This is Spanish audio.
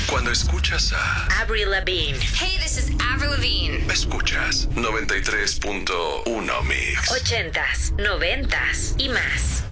Cuando escuchas a Avril Lavigne. Hey, this is Avril Lavigne. Escuchas 93.1 Mix. 80s, 90s y más.